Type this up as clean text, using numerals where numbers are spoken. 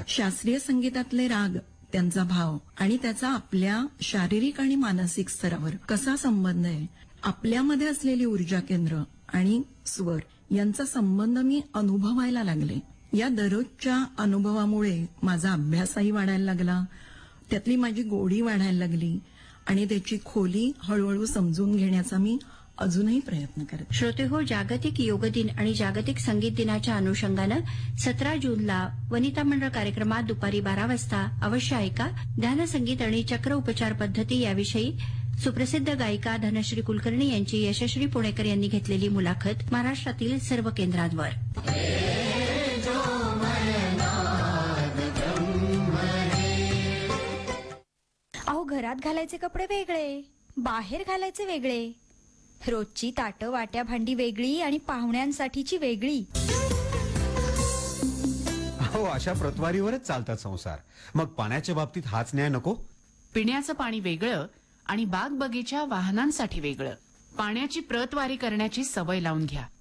शास्त्रीय संगीतातले राग, त्यांचा भाव आणि त्याचा आपल्या शारीरिक आणि मानसिक स्तरावर कसा संबंध आहे, आपल्यामध्ये असलेली ऊर्जा केंद्र आणि स्वर यांचा संबंध मी अनुभवायला लागले. या दररोजच्या अनुभवामुळे माझा अभ्यासही वाढायला लागला, त्यातली माझी गोडी वाढायला लागली आणि त्याची खोली हळूहळू समजून घेण्याचा मी अजूनही प्रयत्न करते. श्रोतेहो, जागतिक योग दिन आणि जागतिक संगीत दिनाच्या अनुषंगानं 17 जूनला वनिता मंडळ कार्यक्रमात दुपारी 12 वाजता अवश्य ऐका. ध्यान संगीत आणि चक्र उपचार पद्धती याविषयी सुप्रसिद्ध गायिका धनश्री कुलकर्णी यांची यशश्री पुणेकर यांनी घेतलेली मुलाखत महाराष्ट्रातील सर्व केंद्रांवर. अहो, घरात घालायचे कपडे वेगळे, बाहेर घालायचे वेगळे, रोजची ताटं वाट्या भांडी वेगळी आणि पाहुण्यांसाठीची वेगळी. हो, अशा प्रतवारीवरच चालतात संसार. मग पाण्याच्या बाबतीत हाच न्याय नको? पिण्याचं पाणी वेगळं आणि बाग बगीचा वाहनांसाठी वेगळं. पाण्याची प्रतवारी करण्याची सवय लावून घ्या.